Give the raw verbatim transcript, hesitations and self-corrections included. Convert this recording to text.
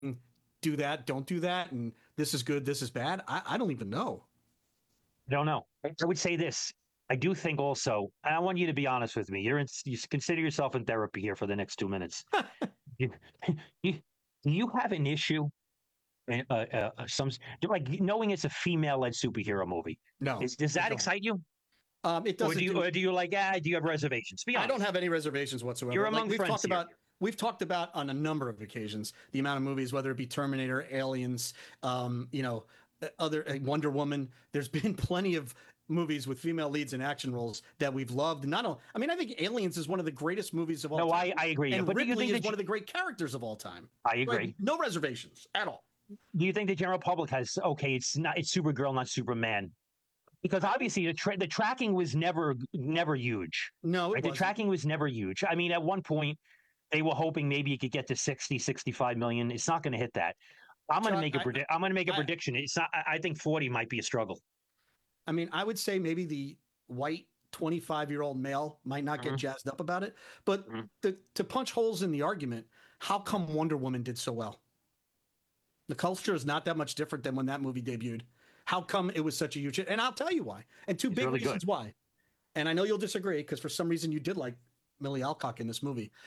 do that, don't do that, and this is good, this is bad. I, I don't even know. I don't know. I would say this. I do think also, and I want you to be honest with me. You're in, you consider yourself in therapy here for the next two minutes. You, you, do you have an issue, uh, uh, uh, some like knowing it's a female-led superhero movie? No, Is does I that don't. excite you, Um, it or do doesn't you, do. or do you like? Ah, do you have reservations? Be I don't honest. have any reservations You're whatsoever. Like among we've friends talked here. about, we've talked about on a number of occasions the amount of movies, whether it be Terminator, Aliens, um, you know, other uh, Wonder Woman. There's been plenty of movies with female leads in action roles that we've loved. Not only, I mean, I think Aliens is one of the greatest movies of all No, I, time, I agree. and But do you Ripley think is that one you, of the great characters of all time. I So I have agree? no reservations at all. Do you think the general public has okay? It's not. It's Supergirl, not Superman. Because I don't. obviously the tra- the tracking was never never huge. No, it Right? The wasn't. tracking was never huge. I mean, at one point they were hoping maybe it could get to sixty, sixty-five million. It's not going to hit that. I'm going to Chuck, make a I, predict. I'm going to make a I, prediction. It's not. I think forty might be a struggle. I mean, I would say maybe the white twenty-five year old male might not get Mm-hmm. jazzed up about it, but Mm-hmm. the, to punch holes in the argument, how come Wonder Woman did so well? The culture is not that much different than when that movie debuted. How come it was such a huge hit? And I'll tell you why. And two It's big really good. reasons why. And I know you'll disagree because for some reason you did like Millie Alcock in this movie.